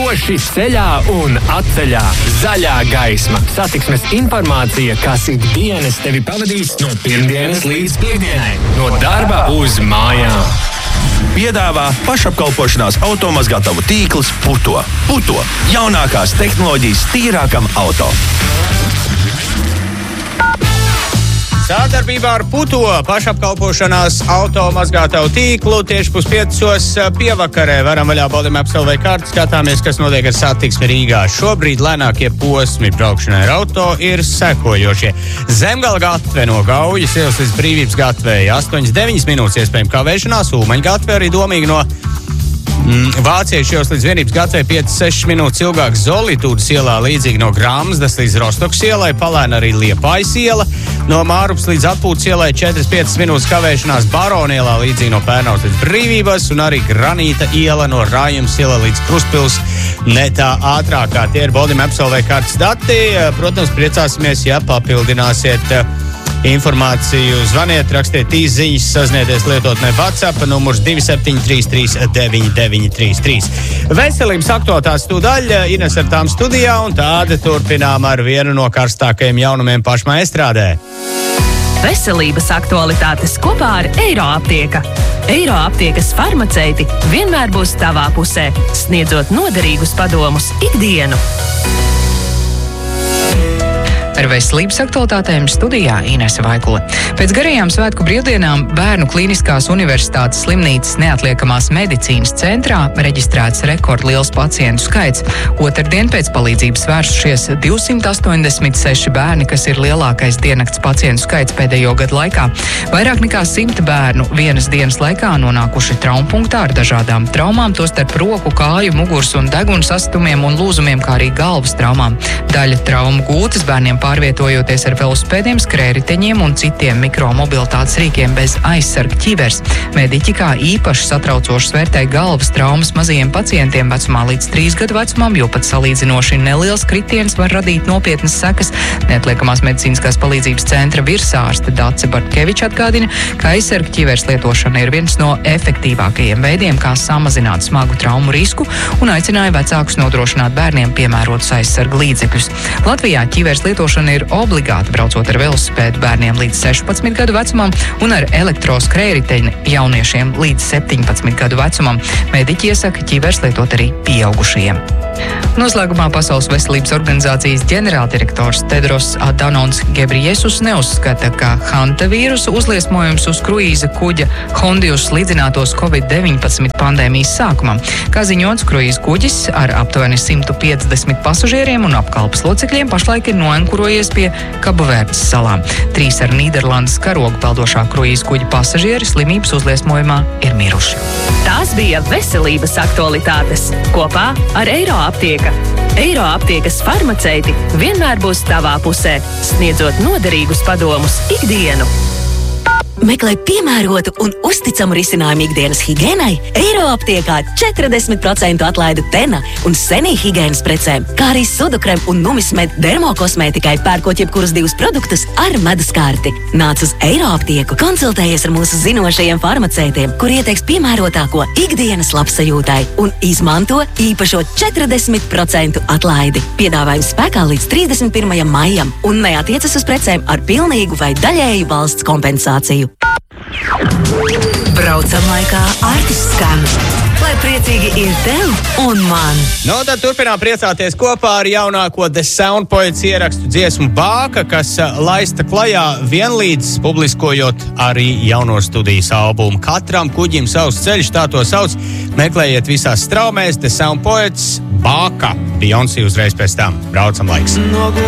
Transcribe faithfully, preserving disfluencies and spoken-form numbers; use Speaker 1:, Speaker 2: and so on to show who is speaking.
Speaker 1: droši ceļā un atceļā. Zaļā gaisma. Satiksmes informācija, kas ikdienas tevi pavadīs no pirmdienas līdz piekdienai. No darba uz mājām.
Speaker 2: Piedāvā pašapkalpošanās automazgātavu tīkls Puto. Puto – jaunākās tehnoloģijas tīrākam auto.
Speaker 3: Sadarbībā ar Puto pašapkalpošanās automazgātavu tīklu tieši puspiecos pievakarē varam vaļā Baldim apselvē kārtu. Skatāmies, kas notiek ar satiksmi Rīgā. Šobrīd lēnākie posmi braukšanai ar auto ir sekojošie. Zemgala gatve no Gaujas ielas līdz Brīvības gatvei astoņas deviņas minūtes iespējama kavēšanās. Ulmaņa gatve arī domīgi no Mm, Vācieši ielas līdz Vienības gatvei piecas sešas minūtes ilgāk. Zolitūdas ielā līdzīgi no Grāmsdas līdz Rostokas ielai, palēna arī Liepājas iela. No Mārupas līdz Atpūtas ielai četras piecas minūtes kavēšanās. Barona ielā līdzīgi no Pērnavas līdz Brīvības, un arī Granīta iela no Rājums iela līdz Kruspils netā ātrākā. Tie ir Baldim apselvē kārtas dati. Protams, priecāsimies, ja papildināsiet informāciju. Zvaniet, rakstiet īsziņas, sazināties lietotnē WhatsApp, numurs divi septiņi trīs trīs deviņi deviņi trīs trīs. Veselības aktualitātes stūdaļa, Ines ar tām studijā, un tāda turpinām ar vienu no karstākajiem jaunumiem pašmā estrādē.
Speaker 4: Veselības aktualitātes kopā ar Eiroaptieka. Eiroaptiekas farmaceiti vienmēr būs tavā pusē, sniedzot noderīgus padomus ikdienu.
Speaker 5: Ar veselības aktualitātēm studijā Inese Vaikule. Pēc garajām svētku brīvdienām Bērnu Kliniskās Universitātes slimnīcas neatliekamās medicīnas centrā reģistrēts rekordliels pacientu skaits. Otrdien pēc palīdzības vērsušies divsimt astoņdesmit seši bērni, kas ir lielākais diennakts pacientu skaits pēdējo gadu laikā. Vairāk nekā simta bērnu vienas dienas laikā nonākuši traumpunktā ar dažādām traumām, tostarp roku, kāju, muguras un deguna sastumiem un lūzumiem, kā arī galvas traumām. Daļa traumu gūtas bērniem pārvietojoties ar velospēdiem, skrējriteņiem un citiem mikromobilitātes rīkiem bez aizsarga ķivers. Mediķi kā īpaši satraucošas vērtē galvas traumas mazajiem pacientiem vecumā līdz trīs gadu vecumam, jo pat salīdzinoši neliels kritiens var radīt nopietnas sekas. Neatliekamās medicīniskās palīdzības centra virsārste Dace Bartkeviča atgādina, ka aizsarga ķivers lietošana ir viens no efektīvākajiem veidiem, kā samazināt smagu traumu risku, un aicināja vecākus nodrošināt bērniem piemērotus aizsarga līdzekļus. Latvijā ķivers lietošana ir obligāti braucot ar velospēdu bērniem līdz sešpadsmit gadu vecumam un ar elektroskrējriteni jauniešiem līdz septiņpadsmit gadu vecumam. Mediķi iesaka ķivers lietot arī pieaugušajiem. Noslēgumā Pasaules veselības organizācijas ģenerāldirektors Tedros Adhanons Ghebreyesus neuzskata, ka hanta vīrusu uzliesmojums uz kruīza kuģa Hondius līdzinātos covid deviņpadsmit pandēmijas sākumam. Kā ziņots, kruīza kuģis ar aptuveni simt piecdesmit pasažieriem un apkalpes locekļiem pašlaik ir noankurojies pie Kaboverdes salām. Trīs ar Nīderlandes karogu peldošā kruīza kuģa pasažieri slimības uzliesmojumā ir miruši.
Speaker 4: Tās bija veselības aktualitātes kopā ar Eiroaptieka. Eiroaptiekas farmaceiti vienmēr būs tavā pusē, sniedzot noderīgus padomus ikdienu.
Speaker 6: Meklē piemērotu un uzticamu risinājumu ikdienas higēnai? Eiroaptiekā četrdesmit procentu atlaide Tena un Senī higēnas precēm, kā arī Sudukrem un Numismed dermokosmētikai, pērkot jebkurus divus produktus ar medus karti. Nāc uz Eiroaptieku, konsultējies ar mūsu zinošajiem farmaceitiem, kur ieteiks piemērotāko ikdienas labsajūtai un izmanto īpašo četrdesmit procentu atlaidi. Piedāvājums spēkā līdz trīsdesmit pirmajam maijam un neatiecas uz precēm ar pilnīgu vai daļēju valsts kompensāciju.
Speaker 7: Braucam laikā artis skan, lai priecīgi ir tev un man.
Speaker 3: No, tad turpinām priecāties kopā ar jaunāko The Sound Poets ierakstu dziesmu Bāka, kas laista klajā vienlīdz publiskojot arī jauno studijas albumu. Katram kuģim savs ceļš, tā to sauc. Meklējiet visās straumēs The Sound Poets Bāka. Beyoncé uzreiz pēc tam. Braucam laiks.